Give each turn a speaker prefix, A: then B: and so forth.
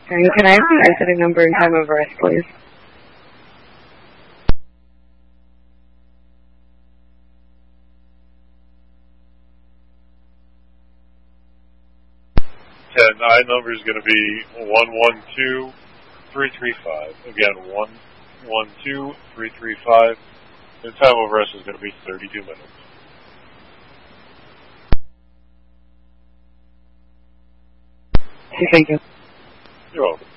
A: And can I have an exiting number and time of arrest, please?
B: I number is going to be 112335. Again, 112335. The time of arrest is going to be 32 minutes.
A: Thank you.
B: You're welcome.